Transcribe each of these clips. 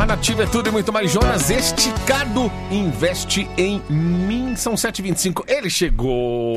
A Nativa é tudo e muito mais. Jonas Esticado investe em mim. São 7h25. Ele chegou.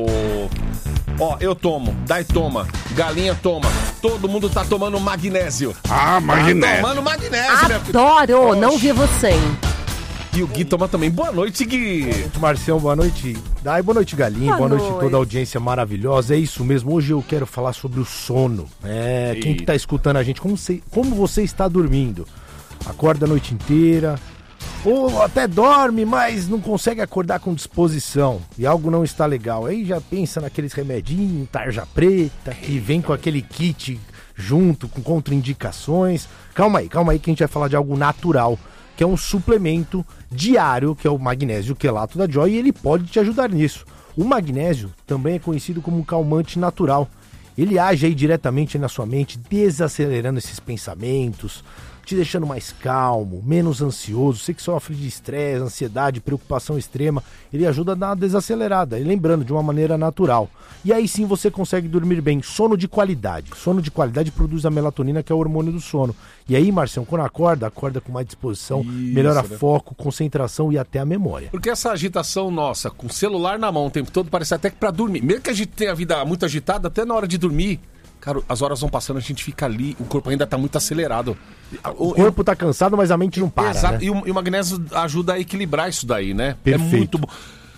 Ó, eu tomo, Dai toma, Galinha toma. Todo mundo tá tomando magnésio. Ah, magnésio. Tá tomando magnésio, meu filho. Adoro, não vivo sem. E o Gui toma também. Boa noite, Gui. Boa noite, Marcião. Boa noite. Dai, boa noite, Galinha. Boa noite a toda a audiência maravilhosa. É isso mesmo. Hoje eu quero falar sobre o sono. Quem que tá escutando a gente? Como você está dormindo? Acorda a noite inteira, ou até dorme, mas não consegue acordar com disposição e algo não está legal. Aí já pensa naqueles remedinhos, tarja preta, que vem com aquele kit junto com contraindicações. Calma aí que a gente vai falar de algo natural, que é um suplemento diário, que é o magnésio quelato da Joy, e ele pode te ajudar nisso. O magnésio também é conhecido como um calmante natural. Ele age aí diretamente na sua mente, desacelerando esses pensamentos, te deixando mais calmo, menos ansioso. Você que sofre de estresse, ansiedade, preocupação extrema, ele ajuda a dar uma desacelerada, e lembrando, de uma maneira natural. E aí sim você consegue dormir bem. Sono de qualidade. Sono de qualidade produz a melatonina, que é o hormônio do sono. E aí, Marcião, quando acorda com mais disposição, melhora foco, concentração e até a memória. Porque essa agitação nossa, com o celular na mão o tempo todo, parece até que pra dormir. Mesmo que a gente tenha a vida muito agitada, até na hora de dormir, cara, as horas vão passando, a gente fica ali, o corpo ainda tá muito acelerado. O corpo tá cansado, mas a mente não para. Exato, né? E o magnésio ajuda a equilibrar isso daí, né? Perfeito. É muito bom.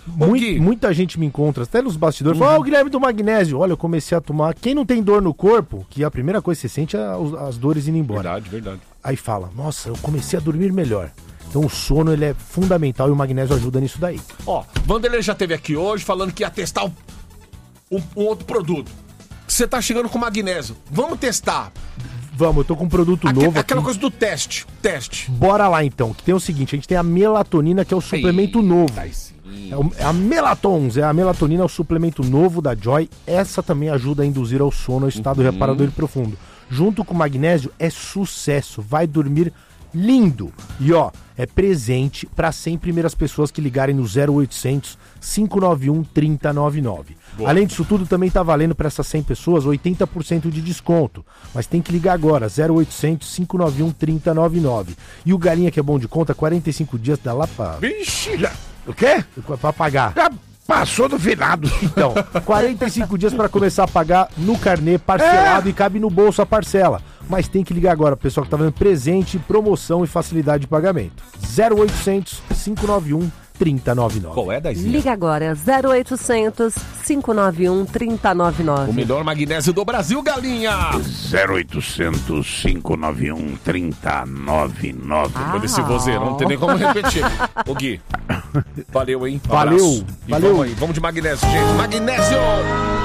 Muita gente me encontra, até nos bastidores, fala, o Guilherme do magnésio. Olha, eu comecei a tomar. Quem não tem dor no corpo, que a primeira coisa que você sente é as dores indo embora. Verdade. Aí fala, nossa, eu comecei a dormir melhor. Então o sono, ele é fundamental e o magnésio ajuda nisso daí. Ó, Vanderlei já esteve aqui hoje falando que ia testar um outro produto. Você tá chegando com magnésio. Vamos testar. Vamos, eu tô com um produto novo aquela aqui. coisa do teste. Bora lá então, que tem o seguinte, a gente tem a melatonina, que é o suplemento novo. É a Melatons, a melatonina é o suplemento novo da Joy. Essa também ajuda a induzir ao sono, ao estado reparador e profundo. Junto com o magnésio, é sucesso, vai dormir lindo. E ó, é presente para 100 primeiras pessoas que ligarem no 0800 591 3099. Boa. Além disso tudo, também tá valendo para essas 100 pessoas 80% de desconto. Mas tem que ligar agora, 0800 591 3099. E o Galinha, que é bom de conta, 45 dias dá lá pra... Vixe! O quê? Pra pagar. Já passou do finado. Então, 45 dias para começar a pagar no carnê parcelado e cabe no bolso a parcela. Mas tem que ligar agora, pessoal que tá vendo presente, promoção e facilidade de pagamento. 0800 591 3099. Qual é, Daizinha? Liga agora, 0800 591 3099. O melhor magnésio do Brasil, Galinha! 0800 591 3099. Olha esse vozeirão, não tem nem como repetir. Ô Gui, valeu, hein? Valeu. Vamos aí, vamos de magnésio, gente. Magnésio!